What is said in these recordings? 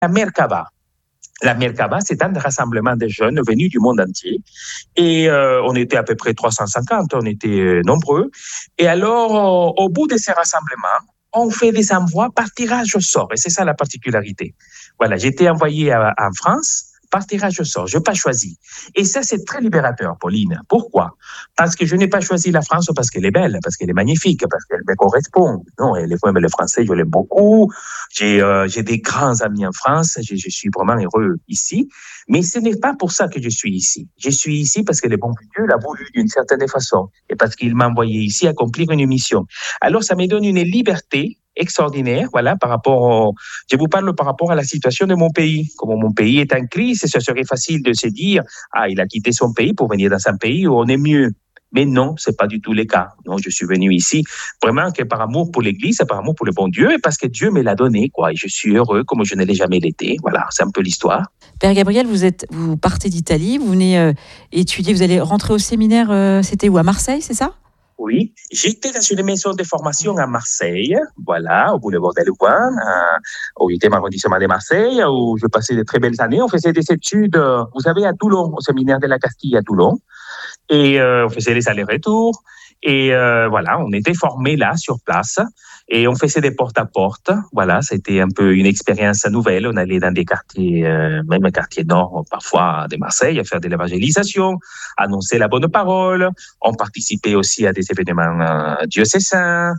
la Merkava. La Merkava, c'est un rassemblement de jeunes venus du monde entier. Et on était à peu près 350, on était nombreux. Et alors, au bout de ces rassemblements, on fait des envois par tirage au sort. Et c'est ça la particularité. Voilà, j'ai été envoyé en France par tirage au sort. Je n'ai pas choisi. Et ça, c'est très libérateur, Pauline. Pourquoi? Parce que je n'ai pas choisi la France parce qu'elle est belle, parce qu'elle est magnifique, parce qu'elle me correspond. Non, le français, je l'aime beaucoup. J'ai des grands amis en France. Je suis vraiment heureux ici. Mais ce n'est pas pour ça que je suis ici. Je suis ici parce que le bon Dieu l'a voulu d'une certaine façon. Et parce qu'il m'a envoyé ici accomplir une mission. Alors, ça me donne une liberté extraordinaire, voilà, je vous parle par rapport à la situation de mon pays. Comme mon pays est en crise, ce serait facile de se dire, il a quitté son pays pour venir dans un pays où on est mieux. Mais non, c'est pas du tout le cas. Non, je suis venu ici vraiment que par amour pour l'Église, par amour pour le bon Dieu, et parce que Dieu me l'a donné, quoi. Et je suis heureux comme je ne l'ai jamais été. Voilà, c'est un peu l'histoire. Père Gabriel, vous partez d'Italie, vous venez étudier, vous allez rentrer au séminaire, c'était où, à Marseille, c'est ça? Oui, j'étais dans une maison de formation à Marseille, voilà, au boulevard des Louvains, au 8e arrondissement de Marseille, où je passais de très belles années. On faisait des études, vous savez, à Toulon, au séminaire de la Castille à Toulon. Et on faisait les allers-retours. Et voilà, on était formés là, sur place. Et on faisait des porte-à-porte. Voilà, c'était un peu une expérience nouvelle. On allait dans des quartiers, même un quartier nord, parfois, de Marseille, à faire de l'évangélisation, annoncer la bonne parole. On participait aussi à des événements diocésains.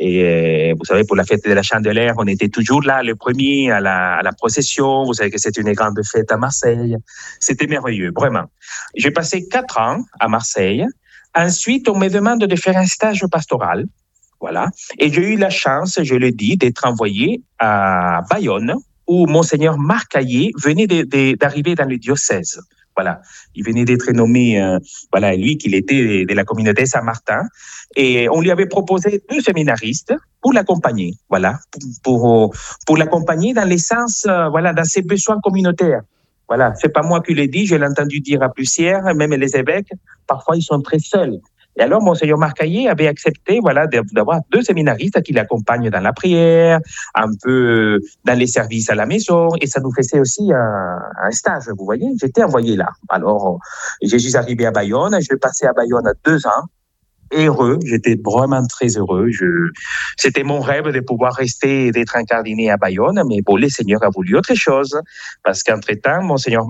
Et vous savez, pour la fête de la Chandeleur, on était toujours là, le premier, à la procession. Vous savez que c'est une grande fête à Marseille. C'était merveilleux, vraiment. J'ai passé 4 ans à Marseille. Ensuite, on me demande de faire un stage pastoral. Voilà. Et j'ai eu la chance, je le dis, d'être envoyé à Bayonne, où Monseigneur Marc Caillé venait d'arriver dans le diocèse. Voilà. Il venait d'être nommé, voilà, lui, qu'il était de la communauté Saint-Martin. Et on lui avait proposé 2 séminaristes pour l'accompagner. Voilà. Pour l'accompagner dans l'essence, voilà, dans ses besoins communautaires. Voilà, c'est pas moi qui l'ai dit, je l'ai entendu dire à plusieurs, même les évêques, parfois ils sont très seuls. Et alors, Monseigneur Marc Caillé avait accepté, voilà, d'avoir 2 séminaristes qui l'accompagnent dans la prière, un peu dans les services à la maison, et ça nous faisait aussi un stage, vous voyez. J'étais envoyé là. Alors, je suis arrivé à Bayonne, je vais passer à Bayonne 2 ans. Heureux, j'étais vraiment très heureux. C'était mon rêve de pouvoir rester et d'être incardiné à Bayonne, mais bon, le Seigneur a voulu autre chose, parce qu'entre-temps, Monseigneur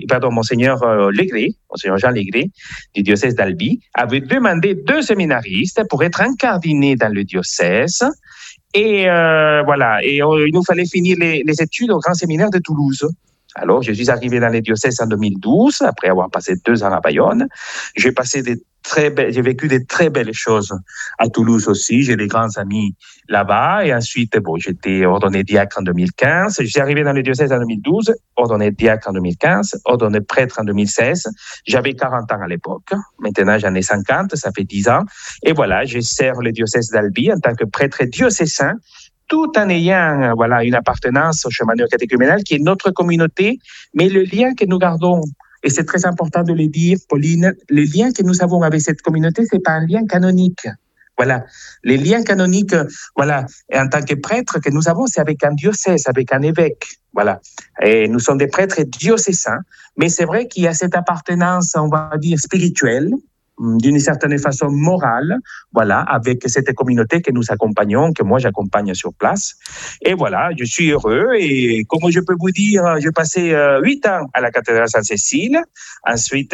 Légré, Monseigneur Jean Légré, du diocèse d'Albi, avait demandé 2 séminaristes pour être incardiné dans le diocèse. Et voilà, et il nous fallait finir les études au grand séminaire de Toulouse. Alors, je suis arrivé dans les diocèses en 2012, après avoir passé 2 ans à Bayonne. J'ai vécu des très belles choses à Toulouse aussi. J'ai des grands amis là-bas. Et ensuite, j'étais ordonné diacre en 2015. Je suis arrivé dans le diocèse en 2012, ordonné diacre en 2015, ordonné prêtre en 2016. J'avais 40 ans à l'époque. Maintenant, j'en ai 50, ça fait 10 ans. Et voilà, je sers le diocèse d'Albi en tant que prêtre diocésain, tout en ayant, voilà, une appartenance au chemin catéchuménal qui est notre communauté, mais le lien que nous gardons, et c'est très important de le dire, Pauline, le lien que nous avons avec cette communauté, c'est pas un lien canonique. Voilà. Les liens canoniques, voilà, et en tant que prêtre que nous avons, c'est avec un diocèse, avec un évêque. Voilà. Et nous sommes des prêtres diocésains, mais c'est vrai qu'il y a cette appartenance, on va dire, spirituelle, d'une certaine façon morale, voilà, avec cette communauté que nous accompagnons, que moi j'accompagne sur place. Et voilà, je suis heureux et comme je peux vous dire, j'ai passé 8 ans à la cathédrale Sainte-Cécile. Ensuite,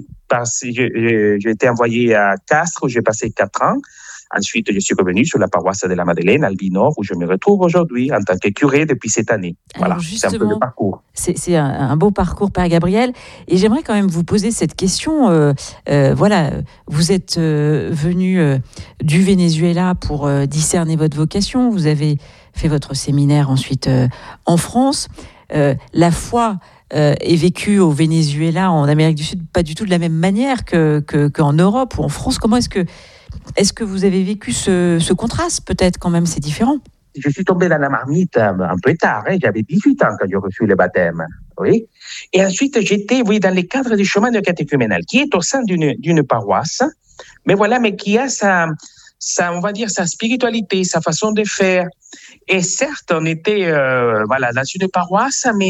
j'ai été envoyé à Castres où j'ai passé 4 ans. Ensuite, je suis revenu sur la paroisse de la Madeleine, Albi Nord, où je me retrouve aujourd'hui en tant que curé depuis cette année. Voilà, c'est un peu le parcours. C'est un beau parcours, Père Gabriel. Et j'aimerais quand même vous poser cette question. Voilà, vous êtes venu du Venezuela pour discerner votre vocation. Vous avez fait votre séminaire ensuite en France. La foi est vécue au Venezuela, en Amérique du Sud, pas du tout de la même manière qu'en Europe ou en France. Comment est-ce que vous avez vécu ce contraste? Peut-être quand même, c'est différent. Je suis tombé dans la marmite un peu tard. J'avais 18 ans quand j'ai reçu le baptême. Oui. Et ensuite, j'étais dans le cadre du chemin catéchuménal, qui est au sein d'une paroisse, mais voilà, mais qui a on va dire, sa spiritualité, sa façon de faire. Et certes, on était, dans une paroisse, mais